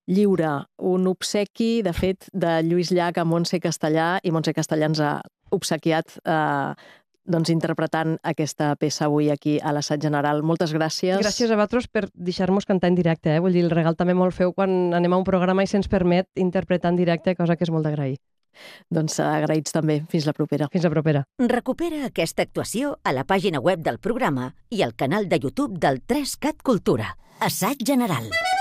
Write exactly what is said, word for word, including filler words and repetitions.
lliure, un obsequi, de fet, de Lluís Llach a Montse Castellà, i Montse Castellà ens ha obsequiat eh, doncs, interpretant aquesta peça avui aquí a l'Assaig General. Moltes gràcies. Gràcies a vosaltres per deixar-nos cantar en directe. Eh? Vull dir, el regal també molt feu quan anem a un programa i se'ns permet interpretar en directe, cosa que és molt d'agrair. Doncs agraïts també. Fins la propera. Fins la propera. Recupera aquesta actuació a la pàgina web del programa i al canal de YouTube del tres cat Cultura. Assaig General.